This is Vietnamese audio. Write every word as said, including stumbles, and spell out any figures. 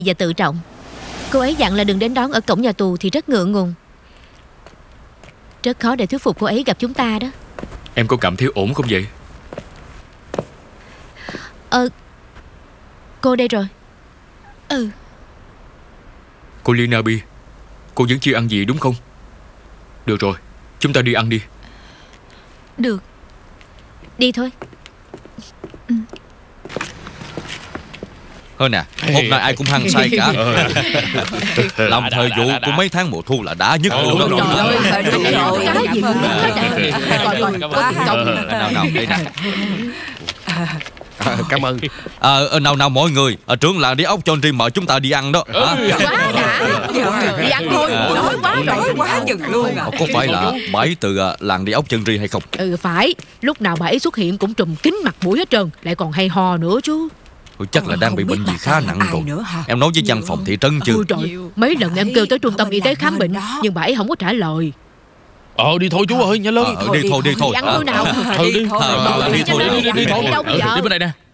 và tự trọng. Cô ấy dặn là đừng đến đón ở cổng nhà tù thì rất ngượng ngùng. Rất khó để thuyết phục cô ấy gặp chúng ta đó. Em có cảm thấy ổn không vậy? Ờ Cô đây rồi. Ừ. Cô Linabi, cô vẫn chưa ăn gì đúng không? Được rồi, chúng ta đi ăn đi. Được. Đi thôi. Ừ. Thôi nè, hôm nay ai cũng hăng say cả. Làm thời vụ của mấy tháng mùa thu là đã nhất luôn đó. Trời ơi, đúng rồi. Cái gì cũng hết. Coi coi, có tiền công. Nào nào, đây nè. Cảm ơn. Ờ, nào nào mọi người, ở trưởng làng đi ốc cho anh Ri mời chúng ta đi ăn đó. Quá đã. Đi ăn thôi. Nói quá rồi. Quá chừng luôn à. Có phải là bà ấy từ làng đi ốc chân Ri hay không? Ừ phải. Lúc nào bà ấy xuất hiện cũng trùm kín mặt mũi hết trơn. Lại còn hay hò nữa chứ. Chắc là đang bị bệnh gì khá nặng rồi. Em nói với văn phòng thị trấn chưa? Ôi trời, mấy lần em kêu tới trung tâm y tế khám bệnh, nhưng bà ấy không có trả lời. Ờ đi thôi chú ơi, nhanh lên. Ờ, đi thôi đi thôi. Đi ăn thôi nào. Thôi đi. Ờ, đi thôi Đi thôi. Đi bên đây nè.